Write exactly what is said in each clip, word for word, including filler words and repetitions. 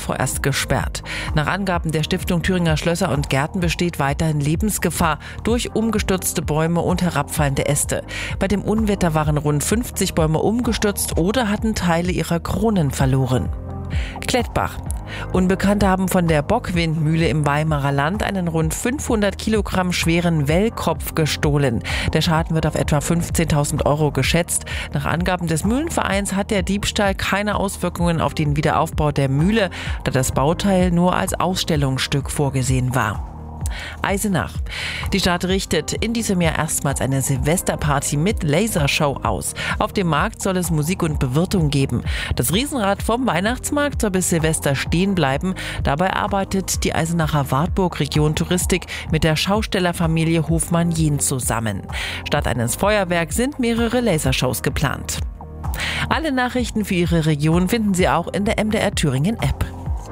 vorerst gesperrt. Nach Angaben der Stiftung Thüringer Schlösser und Gärten besteht weiterhin Lebensgefahr durch umgestürzte Bäume und herabfallende Äste. Bei dem Unwetter waren rund fünfzig Bäume umgestürzt oder hatten Teile ihrer Kronen verloren. Klettbach. Unbekannte haben von der Bockwindmühle im Weimarer Land einen rund fünfhundert Kilogramm schweren Wellkopf gestohlen. Der Schaden wird auf etwa fünfzehntausend Euro geschätzt. Nach Angaben des Mühlenvereins hat der Diebstahl keine Auswirkungen auf den Wiederaufbau der Mühle, da das Bauteil nur als Ausstellungsstück vorgesehen war. Eisenach. Die Stadt richtet in diesem Jahr erstmals eine Silvesterparty mit Lasershow aus. Auf dem Markt soll es Musik und Bewirtung geben. Das Riesenrad vom Weihnachtsmarkt soll bis Silvester stehen bleiben. Dabei arbeitet die Eisenacher Wartburg Region Touristik mit der Schaustellerfamilie Hofmann-Jehn zusammen. Statt eines Feuerwerks sind mehrere Lasershows geplant. Alle Nachrichten für Ihre Region finden Sie auch in der M D R Thüringen App.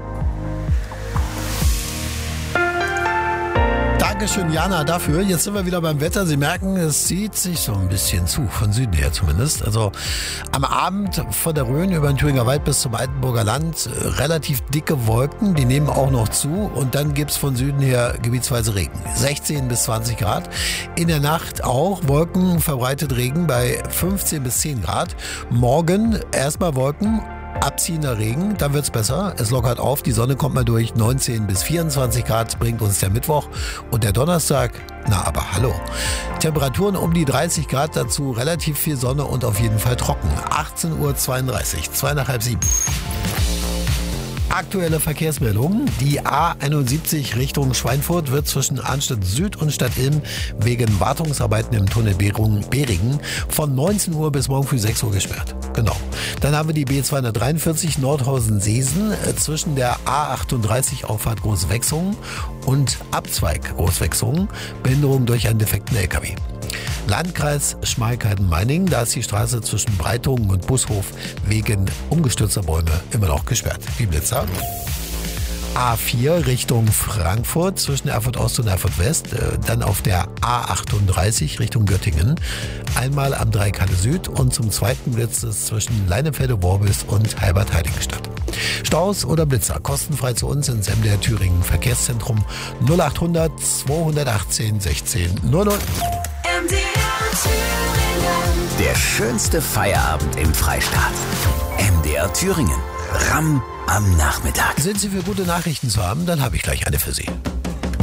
Dankeschön, Jana, dafür. Jetzt sind wir wieder beim Wetter. Sie merken, es zieht sich so ein bisschen zu, von Süden her zumindest. Also am Abend von der Rhön über den Thüringer Wald bis zum Altenburger Land relativ dicke Wolken, die nehmen auch noch zu. Und dann gibt es von Süden her gebietsweise Regen. sechzehn bis zwanzig Grad. In der Nacht auch Wolken, verbreitet Regen bei fünfzehn bis zehn Grad. Morgen erstmal Wolken. Abziehender Regen, dann wird's besser. Es lockert auf, die Sonne kommt mal durch. neunzehn bis vierundzwanzig Grad bringt uns der Mittwoch. Und der Donnerstag, na aber hallo. Temperaturen um die dreißig Grad, dazu relativ viel Sonne und auf jeden Fall trocken. achtzehn Uhr zweiunddreißig, zwei nach halb sieben. Aktuelle Verkehrsmeldungen. Die A einundsiebzig Richtung Schweinfurt wird zwischen Arnstadt Süd und Stadtilm wegen Wartungsarbeiten im Tunnel Beringen von neunzehn Uhr bis morgen früh sechs Uhr gesperrt. Genau. Dann haben wir die B zweihundertdreiundvierzig Nordhausen-Seesen zwischen der A achtunddreißig Auffahrt Großwechsungen und Abzweig Großwechsungen. Behinderung durch einen defekten L K W. Landkreis Schmalkalden-Meiningen, da ist die Straße zwischen Breitungen und Bushof wegen umgestürzter Bäume immer noch gesperrt. Wie Blitzer. A vier Richtung Frankfurt zwischen Erfurt Ost und Erfurt West, dann auf der A achtunddreißig Richtung Göttingen, einmal am Dreikalle Süd und zum zweiten Blitz ist zwischen Leinefelde-Worbis und Halbert-Heiligenstadt. Staus oder Blitzer kostenfrei zu uns ins M D R Thüringen Verkehrszentrum null achthundert zweihundertachtzehn sechzehn null null. M D R Thüringen. Der schönste Feierabend im Freistaat. M D R Thüringen. R A M am Nachmittag. Sind Sie für gute Nachrichten zu haben? Dann habe ich gleich eine für Sie.